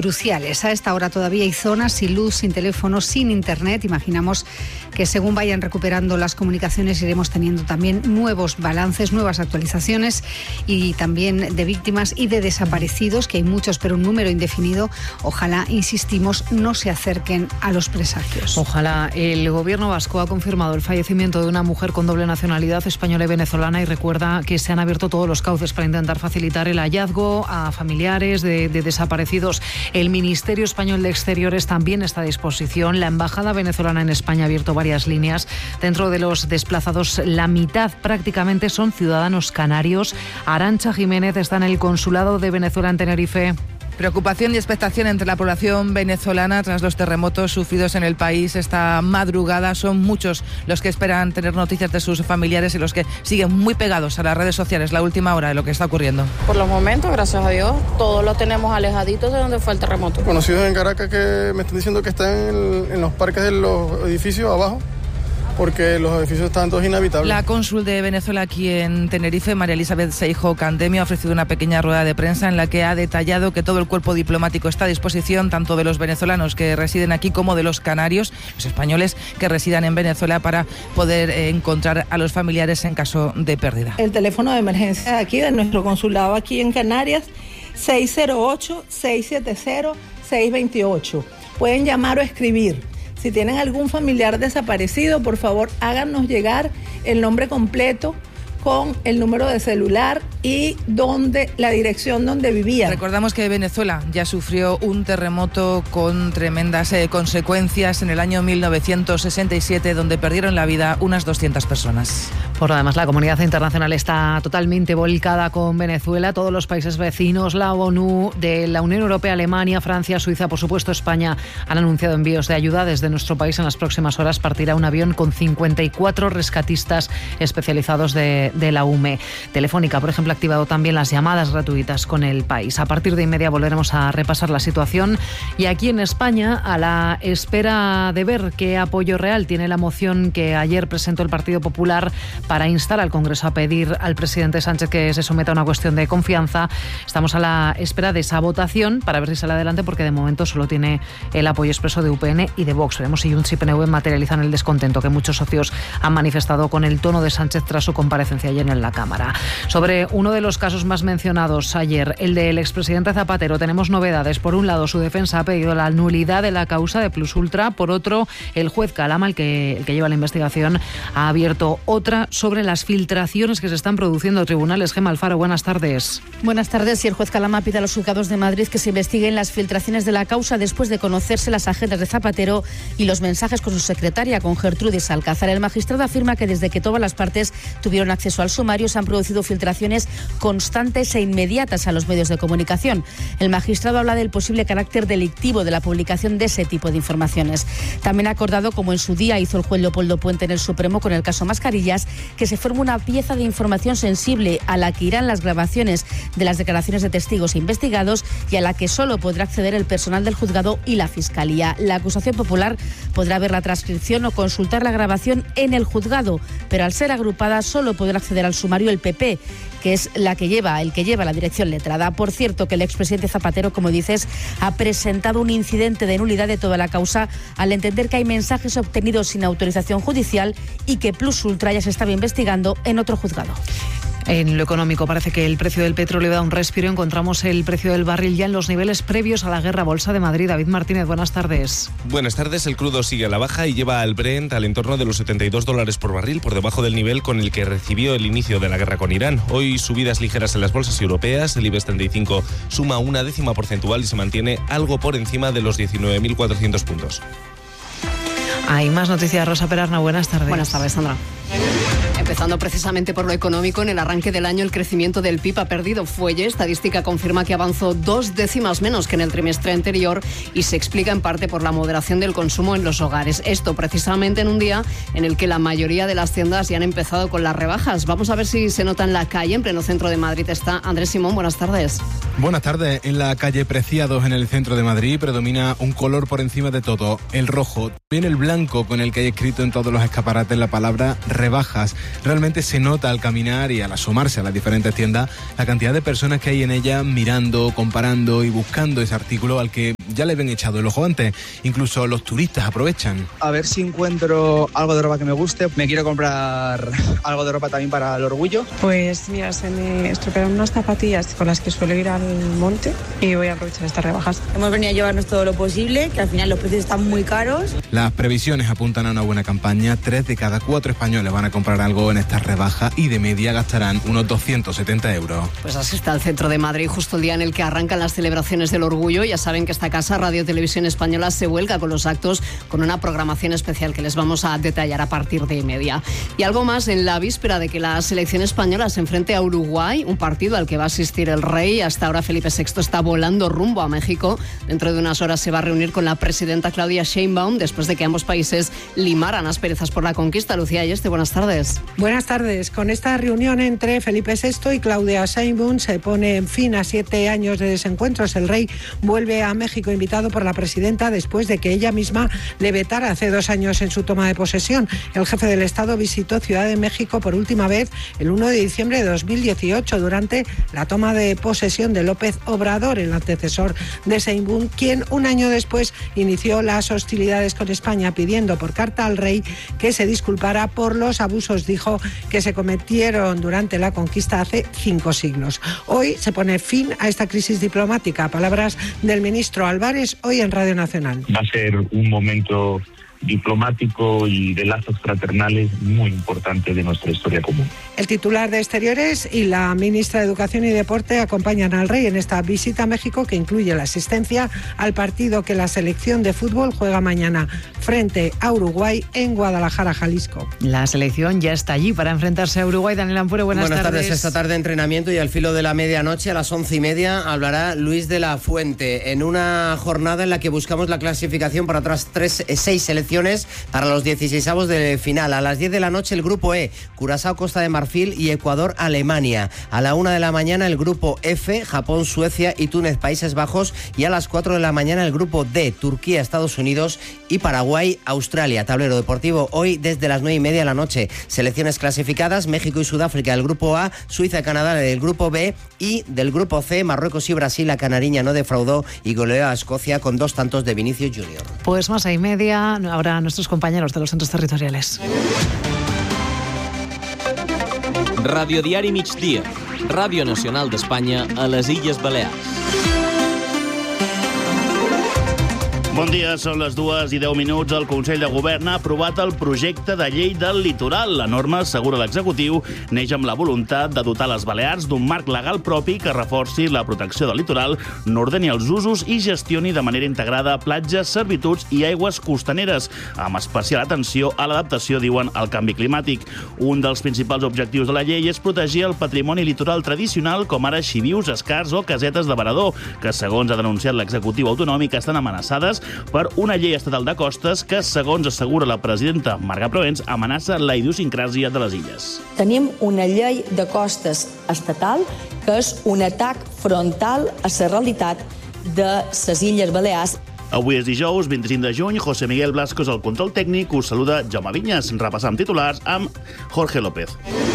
cruciales. A esta hora todavía hay zonas sin luz, sin teléfono, sin internet. Imaginamos que según vayan recuperando las comunicaciones iremos teniendo también nuevos balances, nuevas actualizaciones y también de víctimas y de desaparecidos, que hay muchos, pero un número indefinido. Ojalá, insistimos, no se acerquen a los presagios. Ojalá. El gobierno vasco ha confirmado el fallecimiento de una mujer con doble nacionalidad española y venezolana y recuerda que se han abierto todos los cauces para intentar facilitar el hallazgo a familiares de desaparecidos. El Ministerio Español de Exteriores también está a disposición. La Embajada venezolana en España ha abierto varias líneas. Dentro de los desplazados, la mitad prácticamente son ciudadanos canarios. Arantxa Jiménez está en el Consulado de Venezuela en Tenerife. Preocupación y expectación entre la población venezolana tras los terremotos sufridos en el país esta madrugada. Son muchos los que esperan tener noticias de sus familiares y los que siguen muy pegados a las redes sociales la última hora de lo que está ocurriendo. Por los momentos, gracias a Dios, todos los tenemos alejaditos de donde fue el terremoto. Conocidos en Caracas que me están diciendo que están en los parques de los edificios abajo, porque los edificios están todos inhabitables. La cónsul de Venezuela aquí en Tenerife, María Elizabeth Seijo Candemio, ha ofrecido una pequeña rueda de prensa en la que ha detallado que todo el cuerpo diplomático está a disposición tanto de los venezolanos que residen aquí como de los canarios, los españoles que residan en Venezuela, para poder encontrar a los familiares en caso de pérdida. El teléfono de emergencia aquí de nuestro consulado aquí en Canarias, 608-670-628. Pueden llamar o escribir. Si tienen algún familiar desaparecido, por favor, háganos llegar el nombre completo con el número de celular y la dirección donde vivía. Recordamos que Venezuela ya sufrió un terremoto con tremendas consecuencias en el año 1967, donde perdieron la vida unas 200 personas. Por lo demás, la comunidad internacional está totalmente volcada con Venezuela. Todos los países vecinos, la ONU, de la Unión Europea, Alemania, Francia, Suiza, por supuesto España, han anunciado envíos de ayuda. Desde nuestro país en las próximas horas partirá un avión con 54 rescatistas especializados de la UME. Telefónica, por ejemplo, ha activado también las llamadas gratuitas con el país. A partir de inmediato volveremos a repasar la situación. Y aquí en España, a la espera de ver qué apoyo real tiene la moción que ayer presentó el Partido Popular para instar al Congreso a pedir al presidente Sánchez que se someta a una cuestión de confianza, estamos a la espera de esa votación para ver si sale adelante, porque de momento solo tiene el apoyo expreso de UPN y de Vox. Veremos si Junts y PNV materializan el descontento que muchos socios han manifestado con el tono de Sánchez tras su comparecencia ayer en la Cámara. Sobre uno de los casos más mencionados ayer, el del expresidente Zapatero, tenemos novedades. Por un lado, su defensa ha pedido la nulidad de la causa de Plus Ultra. Por otro, el juez Calama, el que lleva la investigación, ha abierto otra sobre las filtraciones que se están produciendo en tribunales. Gemma Alfaro, buenas tardes. Buenas tardes. Y el juez Calama pide a los juzgados de Madrid que se investiguen las filtraciones de la causa después de conocerse las agendas de Zapatero y los mensajes con su secretaria, con Gertrudis Alcázar. El magistrado afirma que desde que todas las partes tuvieron acceso al sumario se han producido filtraciones constantes e inmediatas a los medios de comunicación. El magistrado habla del posible carácter delictivo de la publicación de ese tipo de informaciones. También ha acordado, como en su día hizo el juez Leopoldo Puente en el Supremo con el caso Mascarillas, que se forme una pieza de información sensible a la que irán las grabaciones de las declaraciones de testigos e investigados y a la que solo podrá acceder el personal del juzgado y la Fiscalía. La acusación popular podrá ver la transcripción o consultar la grabación en el juzgado, pero al ser agrupada solo podrá acceder al sumario el PP, que es el que lleva la dirección letrada. Por cierto, que el expresidente Zapatero, como dices, ha presentado un incidente de nulidad de toda la causa al entender que hay mensajes obtenidos sin autorización judicial y que Plus Ultra ya se estaba investigando en otro juzgado. En lo económico, parece que el precio del petróleo da un respiro. Encontramos el precio del barril ya en los niveles previos a la guerra. Bolsa de Madrid. David Martínez, buenas tardes. Buenas tardes. El crudo sigue a la baja y lleva al Brent al entorno de los $72 por barril, por debajo del nivel con el que recibió el inicio de la guerra con Irán. Hoy subidas ligeras en las bolsas europeas. El IBEX 35 suma 0,1 porcentual y se mantiene algo por encima de los 19.400 puntos. Hay más noticias. Rosa Perarna, buenas tardes. Buenas tardes, Sandra. Empezando precisamente por lo económico, en el arranque del año el crecimiento del PIB ha perdido fuelle. Estadística confirma que avanzó 2 décimas menos que en el trimestre anterior y se explica en parte por la moderación del consumo en los hogares. Esto precisamente en un día en el que la mayoría de las tiendas ya han empezado con las rebajas. Vamos a ver si se nota en la calle. En pleno centro de Madrid está Andrés Simón. Buenas tardes. Buenas tardes. En la calle Preciados, en el centro de Madrid, predomina un color por encima de todo, el rojo. También el blanco, con el que hay escrito en todos los escaparates la palabra rebajas. Realmente se nota al caminar y al asomarse a las diferentes tiendas la cantidad de personas que hay en ellas mirando, comparando y buscando ese artículo al que ya le ven echado el ojo antes. Incluso los turistas aprovechan. A ver si encuentro algo de ropa que me guste. Me quiero comprar algo de ropa también para el orgullo. Pues mira, se me estropearon unas zapatillas con las que suelo ir al monte y voy a aprovechar estas rebajas. Hemos venido a llevarnos todo lo posible, que al final los precios están muy caros. Las previsiones apuntan a una buena campaña. 3 de cada 4 españoles van a comprar algo en estas rebajas y de media gastarán unos 270 euros. Pues así está el centro de Madrid, justo el día en el que arrancan las celebraciones del orgullo. Ya saben que esta casa, Radio Televisión Española, se vuelca con los actos, con una programación especial que les vamos a detallar a partir de media. Y algo más, en la víspera de que la selección española se enfrente a Uruguay, un partido al que va a asistir el rey. Hasta ahora Felipe VI está volando rumbo a México. Dentro de unas horas se va a reunir con la presidenta Claudia Sheinbaum, después de que ambos países limaran asperezas por la conquista. Lucía Ayeste, buenas tardes. Buenas tardes. Con esta reunión entre Felipe VI y Claudia Sheinbaum se pone en fin a 7 años de desencuentros. El rey vuelve a México invitado por la presidenta después de que ella misma le vetara hace 2 años en su toma de posesión. El jefe del Estado visitó Ciudad de México por última vez el 1 de diciembre de 2018 durante la toma de posesión de López Obrador, el antecesor de Sheinbaum, quien un año después inició las hostilidades con España, pidiendo por carta al rey que se disculpara por los abusos, dijo, que se cometieron durante la conquista hace 5 siglos. Hoy se pone fin a esta crisis diplomática. Palabras del ministro Álvarez hoy en Radio Nacional. Va a ser un momento diplomático y de lazos fraternales muy importante de nuestra historia común. El titular de Exteriores y la ministra de Educación y Deporte acompañan al rey en esta visita a México, que incluye la asistencia al partido que la selección de fútbol juega mañana frente a Uruguay en Guadalajara, Jalisco. La selección ya está allí para enfrentarse a Uruguay. Daniel Ampure, buenas tardes. Esta tarde entrenamiento y al filo de la medianoche, a las 11:30, hablará Luis de la Fuente en una jornada en la que buscamos la clasificación para otras 6 selecciones para los 16avos de final. A las 10 de la noche el grupo E, Curazao, Costa de Marfil y Ecuador, Alemania. A la 1 de la mañana el grupo F, Japón, Suecia y Túnez, Países Bajos. Y a las 4 de la mañana el grupo D, Turquía, Estados Unidos y Paraguay, Australia. Tablero deportivo hoy desde las 9:30 de la noche. Selecciones clasificadas: México y Sudáfrica del grupo A, Suiza y Canadá del grupo B, y del grupo C, Marruecos y Brasil. La canariña no defraudó y goleó a Escocia con 2 tantos de Vinicius Junior. Pues más 6:30, ahora nuestros compañeros de los centros territoriales. Radio Diari Migdia, Ràdio Nacional d'Espanya a les Illes Balears. Bon dia, són les 2:10. El Consell de Govern ha aprovat el projecte de llei del litoral. La norma, assegura l'executiu, neix amb la voluntat de dotar les Balears d'un marc legal propi que reforci la protecció del litoral, n'ordeni els usos i gestioni de manera integrada platges, servituds i aigües costaneres, amb especial atenció a l'adaptació, diuen, al canvi climàtic. Un dels principals objectius de la llei és protegir el patrimoni litoral tradicional, com ara xivius, escars o casetes de varador, que, segons ha denunciat l'executiu autonòmic, estan amenaçades per una llei estatal de costes que, segons assegura la presidenta Marga Proens, amenaça la idiosincràsia de les illes. Tenim una llei de costes estatal que és un atac frontal a la realitat de les Illes Balears. Avui és dijous, 25 de juny. José Miguel Blasco és el control tècnic. Us saluda Jaume Vinyes. Repassam titulars amb Jorge López.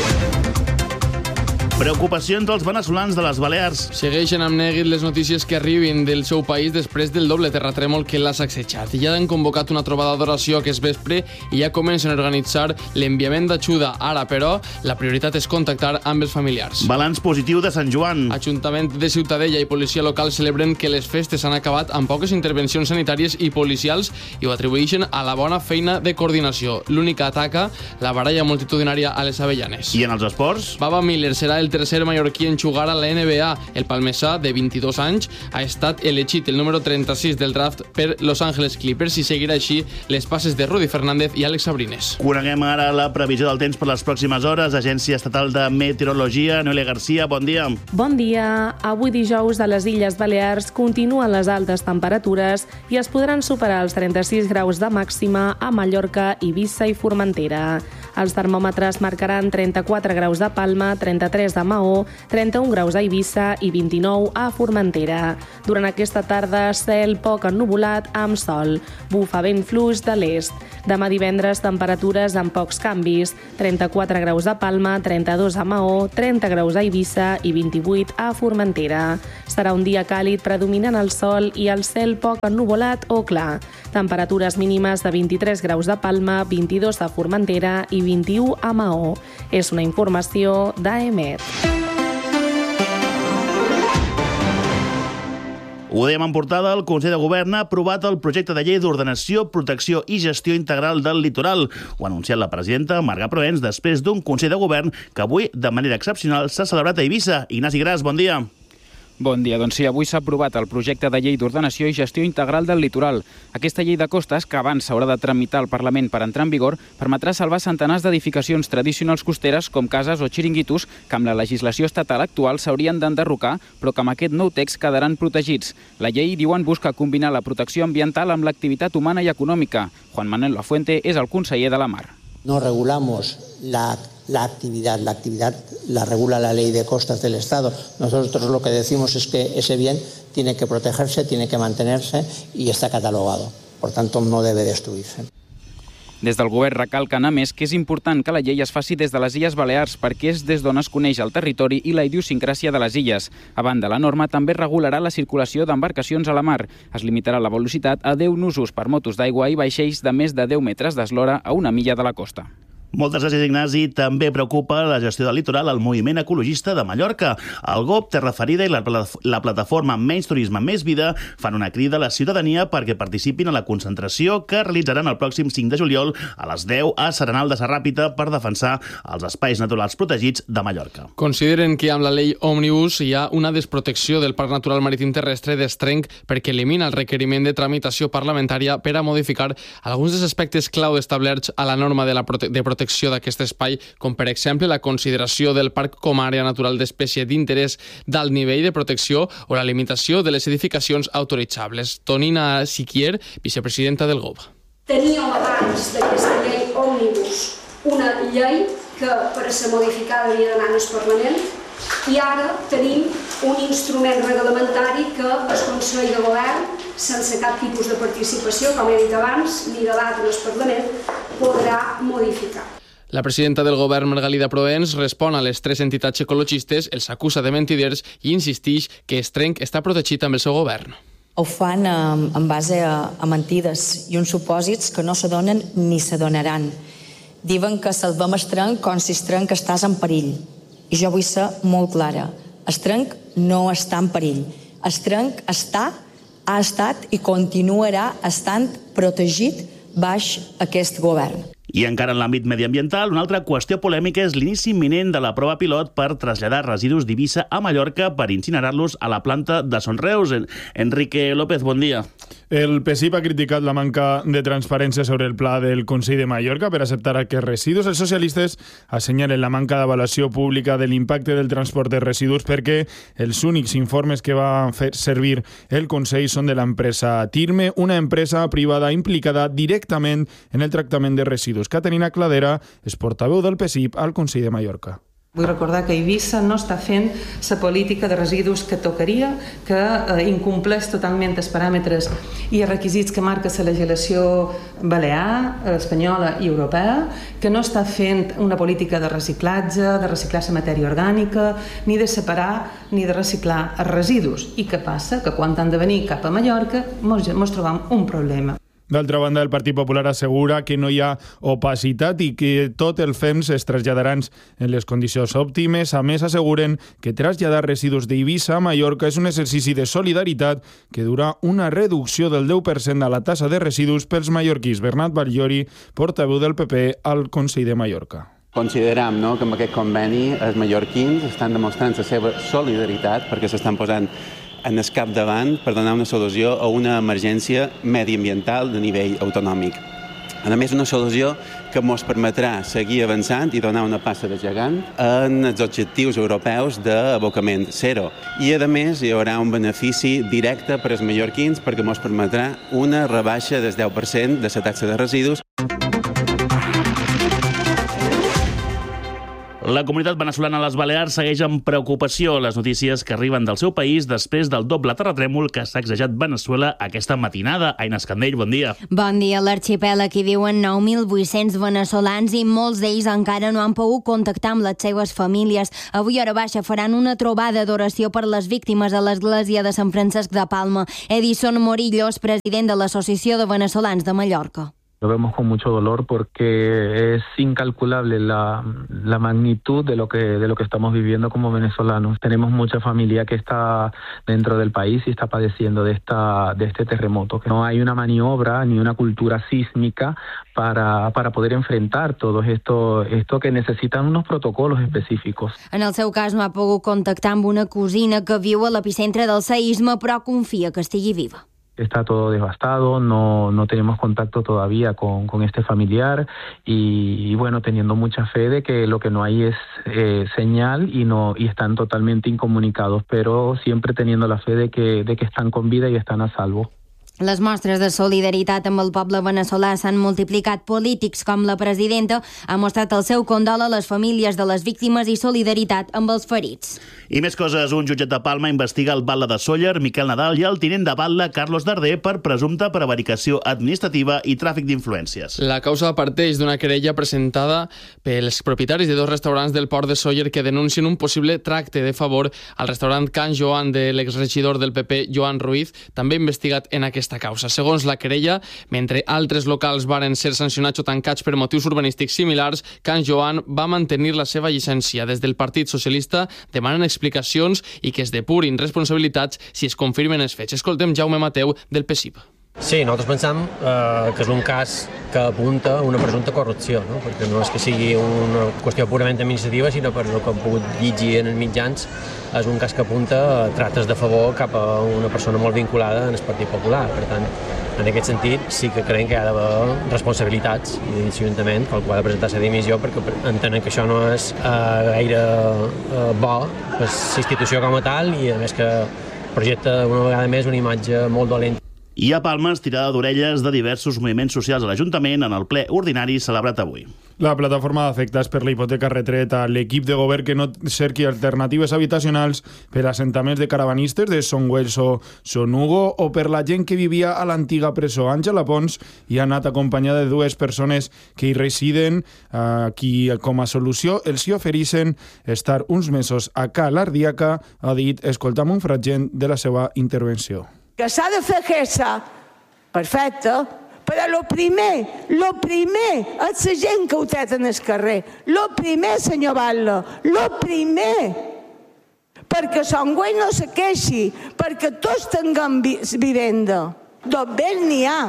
Preocupació entre els veneçolans de les Balears. Segueixen amb neguit les notícies que arribin del seu país després del doble terratrèmol que l'ha sacsejat. Ja han convocat una trobada d'oració aquest vespre i ja comencen a organitzar l'enviament d'ajuda. Ara, però, la prioritat és contactar amb els familiars. Balanç positiu de Sant Joan. Ajuntament de Ciutadella i policia local celebren que les festes han acabat amb poques intervencions sanitàries i policials i ho atribueixen a la bona feina de coordinació. L'única ataca la baralla multitudinària a les Avellanes. I en els esports? Baba Miller serà el tercer mallorquí en jugar a la NBA. El palmesà, de 22 anys, ha estat elegit el número 36 del draft per Los Angeles Clippers i seguirà així les passes de Rudy Fernández i Àlex Sabrines. Coneguem ara la previsió del temps per les pròximes hores. Agència Estatal de Meteorologia, Noelia Garcia, bon dia. Bon dia. Avui dijous a les Illes Balears continuen les altes temperatures i es podran superar els 36 graus de màxima a Mallorca, Eivissa i Formentera. Els termòmetres marcaran 34 graus de Palma, 33 de Maó, 31 graus a Eivissa i 29 a Formentera. Durant aquesta tarda, cel poc ennuvolat amb sol. Bufa vent fluix de l'est. Demà divendres, temperatures amb pocs canvis. 34 graus a Palma, 32 a Maó, 30 graus a Eivissa i 28 a Formentera. Serà un dia càlid predominant el sol i el cel poc ennuvolat o clar. Temperatures mínimes de 23 graus de Palma, 22 de Formentera i 21 a Maó. És una informació d'AEMET. Ho dèiem en portada, el Consell de Govern ha aprovat el projecte de llei d'ordenació, protecció i gestió integral del litoral. Ho ha anunciat la presidenta Marga Proens després d'un Consell de Govern que avui, de manera excepcional, s'ha celebrat a Eivissa. Ignasi Gras, bon dia. Bon dia. Doncs sí, avui s'ha aprovat el projecte de llei d'ordenació i gestió integral del litoral. Aquesta llei de costes, que abans s'haurà de tramitar al Parlament per entrar en vigor, permetrà salvar centenars d'edificacions tradicionals costeres com cases o xiringuitos que amb la legislació estatal actual s'haurien d'enderrocar, però que amb aquest nou text quedaran protegits. La llei, diuen, busca combinar la protecció ambiental amb l'activitat humana i econòmica. Juan Manuel Lafuente és el conseller de la Mar. No regulamos la actividad la regula la ley de costas del Estado. Nosotros lo que decimos es que ese bien tiene que protegerse, tiene que mantenerse y está catalogado. Por tanto, no debe destruirse. Des del govern recalquen, a més, que és important que la llei es faci des de les Illes Balears perquè és des d'on es coneix el territori i la idiosincràsia de les illes. A banda, la norma també regularà la circulació d'embarcacions a la mar. Es limitarà la velocitat a 10 nusos per motos d'aigua i vaixells de més de 10 metres d'eslora a una milla de la costa. Moltes gràcies, Ignasi. També preocupa la gestió del litoral al moviment ecologista de Mallorca. El GOP, Terra Ferida i la plataforma Menys Turisme, Més Vida fan una crida a la ciutadania perquè participin a la concentració que realitzaran el pròxim 5 de juliol a les 10 a Serenal de Sarràpita per defensar els espais naturals protegits de Mallorca. Consideren que amb la llei Òmnibus hi ha una desprotecció del Parc Natural Marítim Terrestre d'Estrenc perquè elimina el requeriment de tramitació parlamentària per a modificar alguns dels aspectes clau establerts a la norma de protecció d'aquest espai, com per exemple la consideració del parc com a àrea natural d'espècie d'interès d'alt nivell de protecció o la limitació de les edificacions autoritzables. Tonina Siquier, vicepresidenta del GOV. Teníem abans d'aquesta llei Òmnibus una llei que per a ser modificada havia d'anar al Parlament i ara tenim un instrument reglamentari que el Consell de Govern, sense cap tipus de participació, com he dit abans, ni debat en el Parlament, podrà modificar. La presidenta del govern, Margalida Proens, respon a les 3 entitats ecologistes, els acusa de mentiders i insisteix que Estrenc està protegit amb el seu govern. Ho fan en base a mentides i uns supòsits que no s'adonen ni s'adonaran. Diuen que salvem Estrenc com si Estrenc estàs en perill. I jo vull ser molt clara. Estrenc no està en perill. Estrenc ha estat i continuarà estant protegit baix aquest govern. I encara en l'àmbit mediambiental, una altra qüestió polèmica és l'inici imminent de la prova pilot per traslladar residus d'Eivissa a Mallorca per incinerar-los a la planta de Son Reus. Enrique López, bon dia. El PSIP ha criticat la manca de transparència sobre el pla del Consell de Mallorca per acceptar aquests residus. Els socialistes assenyalen la manca d'avaluació pública de l'impacte del transport de residus perquè els únics informes que va fer servir el Consell són de l'empresa Tirme, una empresa privada implicada directament en el tractament de residus. Caterina Cladera és portaveu del PSIP al Consell de Mallorca. Vull recordar que Eivissa no està fent la política de residus que tocaria, que incompleix totalment els paràmetres i els requisits que marca la legislació balear, espanyola i europea, que no està fent una política de reciclatge, de reciclar la matèria orgànica, ni de separar ni de reciclar els residus. I què passa? Que quan han de venir cap a Mallorca ens trobam un problema. D'altra banda, el Partit Popular assegura que no hi ha opacitat i que tot el FEMS es traslladaran en les condicions òptimes. A més, asseguren que traslladar residus d'Eivissa a Mallorca és un exercici de solidaritat que durà una reducció del 10% a la tassa de residus pels mallorquins. Bernat Batllori, portaveu del PP al Consell de Mallorca. Considerem que amb aquest conveni els mallorquins estan demostrant la seva solidaritat perquè s'estan posant en el capdavant per donar una solució a una emergència mediambiental de nivell autonòmic. A més, una solució que ens permetrà seguir avançant i donar una passa de gegant en els objectius europeus d'abocament zero. I, a més, hi haurà un benefici directe per als mallorquins perquè ens permetrà una rebaixa del 10% de la taxa de residus. La comunitat veneçolana a les Balears segueix amb preocupació les notícies que arriben del seu país després del doble terratrèmol que ha sacsejat Veneçuela aquesta matinada. Aina Escandell, bon dia. Bon dia. A l'arxipèlag hi viuen 9.800 veneçolans i molts d'ells encara no han pogut contactar amb les seves famílies. Avui a hora baixa faran una trobada d'oració per les víctimes a l'església de Sant Francesc de Palma. Edison Morillos, president de l'Associació de Venezolans de Mallorca. Lo vemos con mucho dolor porque es incalculable la magnitud de lo que estamos viviendo como venezolanos. Tenemos mucha familia que está dentro del país y está padeciendo de este terremoto. No hay una maniobra ni una cultura sísmica para poder enfrentar todo esto que necesitan unos protocolos específicos. En el seu cas no ha pogut contactar amb una cosina que viu a l'epicentre del seisme, però confia que estigui viva. Está todo devastado, no tenemos contacto todavía con este familiar y bueno, teniendo mucha fe de que lo que no hay es señal y están totalmente incomunicados, pero siempre teniendo la fe de que están con vida y están a salvo. Les mostres de solidaritat amb el poble veneçolà s'han multiplicat. Polítics com la presidenta ha mostrat el seu condol a les famílies de les víctimes i solidaritat amb els ferits. I més coses. Un jutjat de Palma investiga el batlle de Sóller, Miquel Nadal, i el tinent de batlle, Carlos Darder, per presumpta prevaricació administrativa i tràfic d'influències. La causa parteix d'una querella presentada pels propietaris de 2 restaurants del port de Sóller que denuncien un possible tracte de favor al restaurant Can Joan de l'exregidor del PP, Joan Ruiz, també investigat en aquesta causa. Segons la querella, mentre altres locals varen ser sancionats o tancats per motius urbanístics similars, Can Joan va mantenir la seva llicència. Des del Partit Socialista demanen explicacions i que es depurin responsabilitats si es confirmen els fets. Escoltem Jaume Mateu del PSIP. Sí, nosaltres pensam que és un cas que apunta a una presumpta corrupció, no? Perquè no és que sigui una qüestió purament administrativa, sinó per el que hem pogut llegir en els mitjans, és un cas que apunta a trates de favor cap a una persona molt vinculada en el Partit Popular. Per tant, en aquest sentit, sí que creiem que hi ha d'haver responsabilitats i l'Ajuntament, pel qual ha de presentar la dimissió, perquè entenen que això no és gaire bo per la institució com a tal i, a més, que projecta una vegada més una imatge molt dolenta. I a Palma, estirada d'orelles de diversos moviments socials a l'Ajuntament en el ple ordinari celebrat avui. La plataforma d'afectats per la hipoteca retret a l'equip de govern que no cerqui alternatives habitacionals per a assentaments de caravanistes de Son Güells o Son Hugo o per la gent que vivia a l'antiga presó Àngela Pons i ha anat acompanyada de 2 persones que hi residen, qui com a solució els hi ofereixen estar uns mesos a Cal Ardiaca, ha dit. Escoltam un fragment de la seva intervenció. Que s'ha de fer aquesta, perfecte, però lo primer és la gent que ho té en el carrer. Lo primer, senyor Batlle, lo primer. Perquè Son Güell no se queixi, perquè tots tinguem vivenda. D'obert n'hi ha.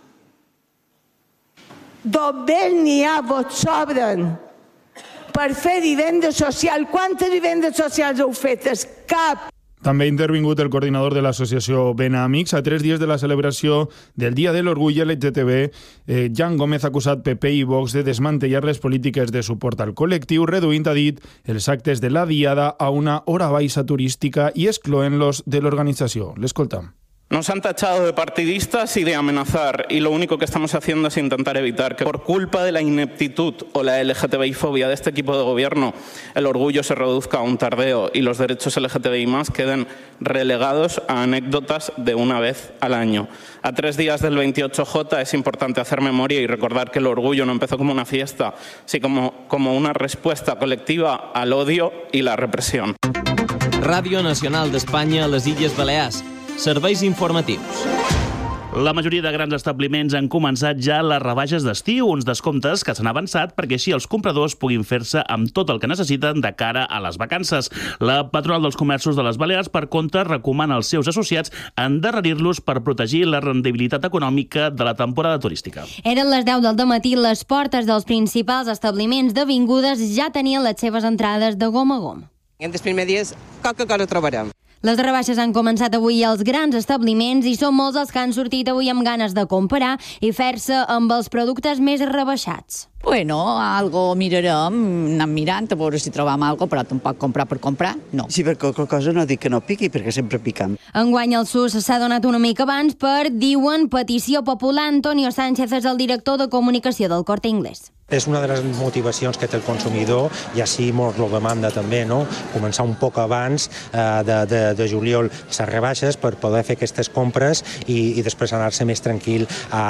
D'obert n'hi ha, vos sobren. Per fer vivenda social. Quantes vivendes socials heu fetes? Cap. També ha intervingut el coordinador de l'associació Benamics a 3 dies de la celebració del Dia de l'Orgull LGTB. Jan Gómez ha acusat PP i Vox de desmantellar les polítiques de suport al col·lectiu, reduint, ha dit, els actes de la diada a una hora baixa turística i excloent-los de l'organització. L'escoltam. Nos han tachado de partidistas y de amenazar, y lo único que estamos haciendo es intentar evitar que por culpa de la ineptitud o la LGTBI-fobia de este equipo de gobierno el orgullo se reduzca a un tardeo y los derechos LGTBI más queden relegados a anécdotas de una vez al año. A 3 días del 28J es importante hacer memoria y recordar que el orgullo no empezó como una fiesta, sino como una respuesta colectiva al odio y la represión. Ràdio Nacional d'Espanya a les Illes Balears. Serveis informatius. La majoria de grans establiments han començat ja les rebaixes d'estiu, uns descomptes que s'han avançat perquè així els compradors puguin fer-se amb tot el que necessiten de cara a les vacances. La patronal dels comerços de les Balears, per contra, recomana als seus associats endarrerir-los per protegir la rendibilitat econòmica de la temporada turística. Eren les 10 del dematí, les portes dels principals establiments d'avingudes ja tenien les seves entrades de gom a gom. En els primers dies, qualque cosa trobarem. Les rebaixes han començat avui als grans establiments i són molts els que han sortit avui amb ganes de comprar i fer-se amb els productes més rebaixats. Bueno, algo mirarem, anem mirant a veure si trobam algo, però tampoc comprar per comprar, no. Sí, per qualque cosa no dic que no piqui, perquè sempre piquen. Enguany el SUS s'ha donat una mica abans per, diuen, petició popular. Antonio Sánchez és el director de comunicació del Corte Inglés. És una de les motivacions que té el consumidor i així mos lo demanda també, no? Començar un poc abans de juliol les rebaixes per poder fer aquestes compres i després anar-se més tranquil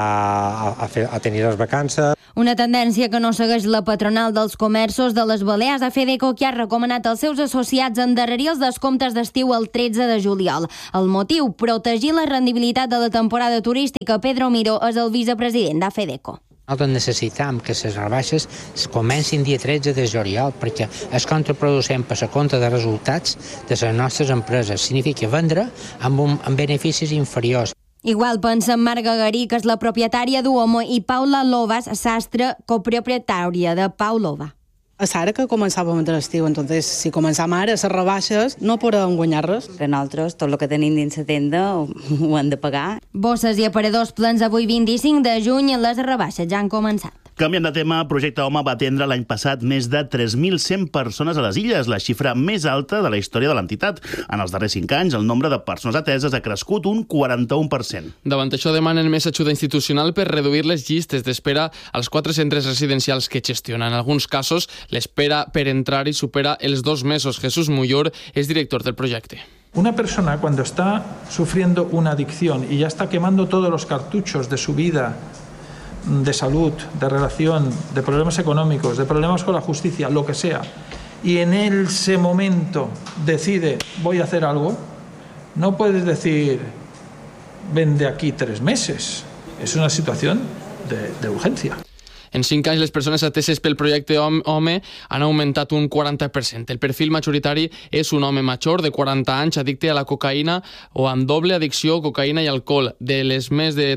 a tenir les vacances. Una tendència que no segueix la patronal dels comerços de les Balears, AFEDECO, que ha recomanat als seus associats endarrerir els descomptes d'estiu el 13 de juliol. El motiu, protegir la rendibilitat de la temporada turística. Pedro Miró és el vicepresident d'AFEDECO. Nosaltres necessitem que les rebaixes comencin dia 13 de juliol perquè és contraproducent per la compte de resultats de les nostres empreses. Significa vendre amb beneficis inferiors. Igual pensa Marc Gagarí, que és la propietària d'Uomo, i Paula Lovas, sastre, copropietària de Pau Lova. És ara que començàvem l'estiu, entonces si començam ara les rebaixes no podem guanyar res. Per nosaltres tot el que tenim dins la tenda ho hem de pagar. Bosses i aparadors plens avui 25 de juny, les rebaixes ja han començat. Canviant de tema, Projecte Home va atendre l'any passat més de 3.100 persones a les illes, la xifra més alta de la història de l'entitat. En els darrers 5 anys, el nombre de persones ateses ha crescut un 41%. Davant això demanen més ajuda institucional per reduir les llistes d'espera als 4 centres residencials que gestionen. En alguns casos, l'espera per entrar-hi supera els 2 mesos. Jesús Mullor és director del projecte. Una persona cuando está sufriendo una adicción y ya está quemando todos los cartuchos de su vida, de salud, de relación, de problemas económicos, de problemas con la justicia, lo que sea, y en ese momento decide voy a hacer algo, no puedes decir ven de aquí 3 meses. Es una situación de urgencia. En 5 anys, les persones ateses pel projecte Home han augmentat un 40%. El perfil majoritari és un home major de 40 anys addicte a la cocaïna o amb doble addicció, cocaïna i alcohol. De les més de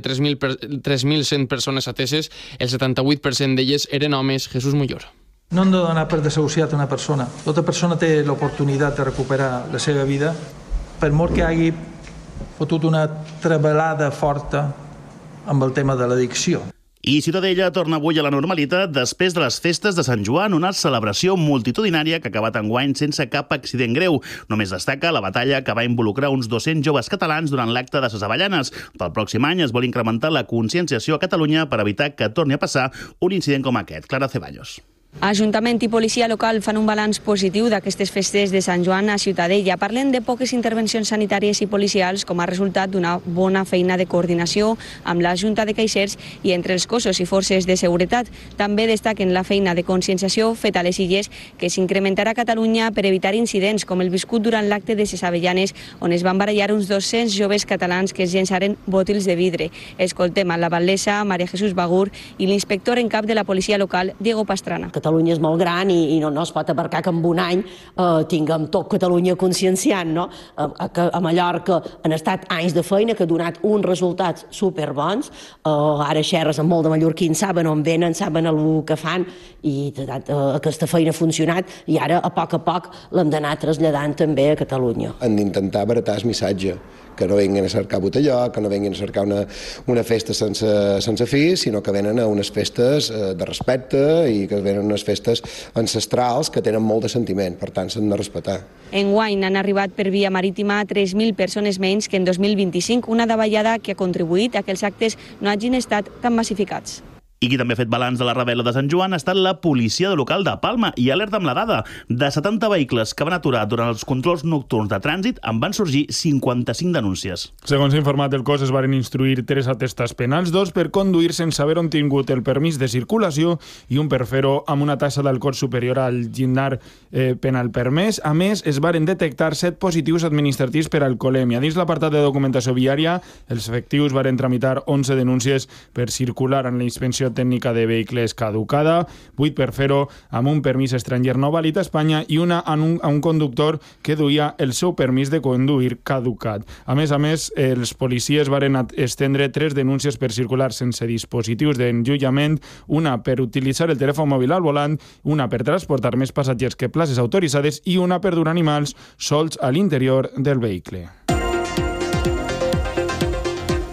3.100 persones ateses, el 78% d'elles eren homes. Jesús Mullor. No hem de donar per desahuciat una persona. Tota persona té l'oportunitat de recuperar la seva vida, per molt que hagi fotut una trebalada forta amb el tema de l'addicció. I Ciutadella torna avui a la normalitat després de les festes de Sant Joan, una celebració multitudinària que ha acabat enguany sense cap accident greu. Només destaca la batalla que va involucrar uns 200 joves catalans durant l'acte de ses Avellanes. Pel pròxim any es vol incrementar la conscienciació a Catalunya per evitar que torni a passar un incident com aquest. Clara Ceballos. Ajuntament i policia local fan un balanç positiu d'aquestes festes de Sant Joan a Ciutadella. Parlen de poques intervencions sanitàries i policials com a resultat d'una bona feina de coordinació amb la Junta de Caixers i entre els cossos i forces de seguretat. També destaquen la feina de conscienciació feta a les illes, que s'incrementarà a Catalunya per evitar incidents com el viscut durant l'acte de ses Avellanes, on es van barallar uns 200 joves catalans que es llençaren bòtils de vidre. Escoltem a la batllessa Maria Jesús Bagur i l'inspector en cap de la policia local, Diego Pastrana. Catalunya és molt gran i no es pot abarcar que en un any tinguem tot Catalunya conscienciant, no? A Mallorca han estat anys de feina que ha donat uns resultats superbons. Ara xerres amb molt de mallorquins, saben on venen, saben el que fan i aquesta feina ha funcionat i ara a poc l'hem d'anar traslladant també a Catalunya. Han d'intentar baratar el missatge, que no vinguin a cercar botelló, que no vinguin a cercar una festa sense fi, sinó que venen a unes festes de respecte i que venen a unes festes ancestrals que tenen molt de sentiment, per tant s'han de respectar. Enguany han arribat per via marítima 3.000 persones menys que en 2025, una davallada que ha contribuït a que els actes no hagin estat tan massificats. I qui també ha fet balanç de la rebel·la de Sant Joan ha estat la policia local de Palma i alerta amb la dada. De 70 vehicles que van aturar durant els controls nocturns de trànsit en van sorgir 55 denúncies. Segons ha informat el cos, es varen instruir 3 atestats penals, 2 per conduir sense haver tingut el permís de circulació i un per fer-ho amb una tassa d'alcohol superior al llindar penal permès. A més, es varen detectar 7 positius administratius per alcoholèmia. Dins l'apartat de documentació viària, els efectius varen tramitar 11 denúncies per circular en la inspecció tècnica de vehicles caducada, 8 per fer-ho amb un permís estranger no vàlid a Espanya i una a un conductor que duia el seu permís de conduir caducat. A més, els policies varen estendre 3 denúncies per circular sense dispositius d'enjoiament, una per utilitzar el telèfon mòbil al volant, una per transportar més passatgers que places autoritzades i una per dur animals solts a l'interior del vehicle.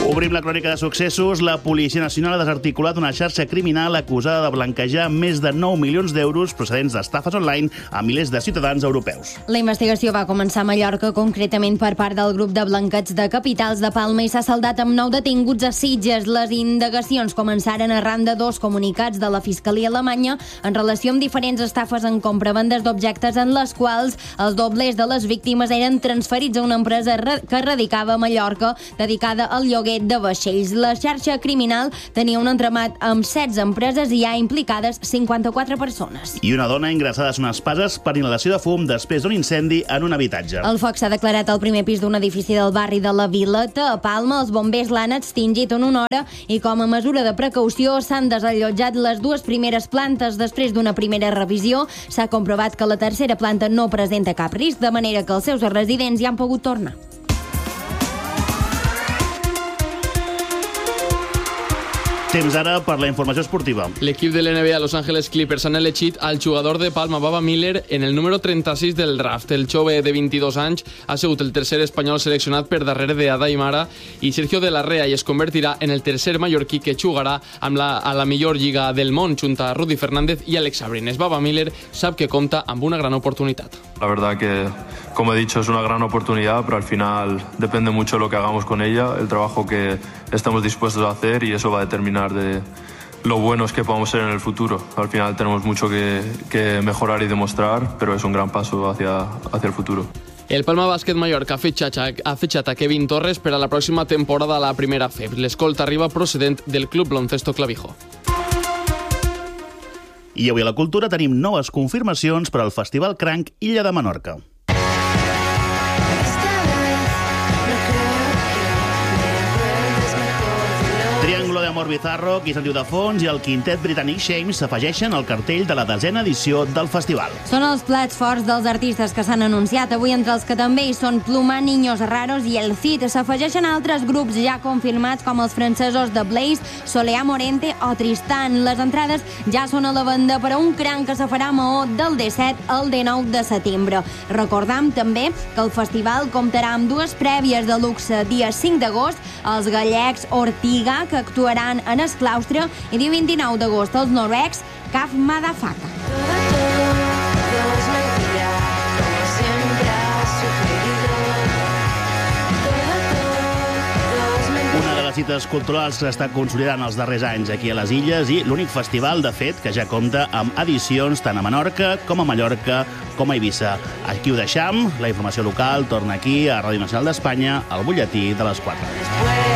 Obrim la crònica de successos. La Policia Nacional ha desarticulat una xarxa criminal acusada de blanquejar més de 9 milions d'euros procedents d'estafes online a milers de ciutadans europeus. La investigació va començar a Mallorca, concretament per part del grup de blanqueig de capitals de Palma, i s'ha saldat amb 9 detinguts a Sitges. Les indagacions començaren arran de 2 comunicats de la Fiscalia alemanya en relació amb diferents estafes en compravendes d'objectes en les quals els doblers de les víctimes eren transferits a una empresa que radicava a Mallorca dedicada al lloguer de vaixells. La xarxa criminal tenia un entramat amb 16 empreses i hi ha implicades 54 persones. I una dona ingressada a Son Espases per inhalació de fum després d'un incendi en un habitatge. El foc s'ha declarat al primer pis d'un edifici del barri de la Vileta. A Palma, els bombers l'han extingit en una hora i com a mesura de precaució s'han desallotjat les 2 primeres plantes. Després d'una primera revisió s'ha comprovat que la tercera planta no presenta cap risc, de manera que els seus residents hi han pogut tornar. Temps ara per la informació esportiva. L'equip de l'NBA Los Angeles Clippers han elegit al jugador de Palma, Baba Miller, en el número 36 del draft. El jove de 22 anys ha sigut el tercer espanyol seleccionat per darrere d'Ada Imara i Sergio de la Rea i es convertirà en el tercer mallorquí que jugarà a la millor lliga del món, junt a Rudy Fernández i Alex Abrines. Baba Miller sap que compta amb una gran oportunitat. La verdad que, como he dicho, es una gran oportunidad, pero al final depende mucho lo que hagamos con ella, el trabajo que estamos dispuestos a hacer, y eso va a determinar de lo buenos que podamos ser en el futuro. Al final tenemos mucho que mejorar y demostrar, pero es un gran paso hacia el futuro. El Palma Bàsquet Mallorca ha fitxat a Kevin Torres per a la pròxima temporada a la primera FEB. L'escolta arriba procedent del Club Baloncesto Clavijo. I avui a la Cultura tenim noves confirmacions per al Festival Cranc Illa de Menorca. Triángulo de Amor Bizarro, Qui se'n diu de fons, i el quintet britànic Shames s'afegeixen al cartell de la 10ª edició del festival. Són els plats forts dels artistes que s'han anunciat. Avui entre els que també hi són Pluma, Niños Raros i El Cid. S'afegeixen altres grups ja confirmats com els francesos de Blaze, Soleá Morente o Tristan. Les entrades ja són a la venda per a un cranc que se farà a Maó del 17 al 19 de setembre. Recordam també que el festival comptarà amb 2 prèvies de luxe. Dia 5 d'agost, els gallecs Ortiga, que actuaran en el claustre, i dia 29 d'agost els noruecs Kaf Madafaka. Una de les cites culturals que s'està consolidant els darrers anys aquí a les Illes i l'únic festival, de fet, que ja compta amb edicions tant a Menorca com a Mallorca com a Eivissa. Aquí ho deixam. La informació local torna aquí a Ràdio Nacional d'Espanya, al butlletí de les 4.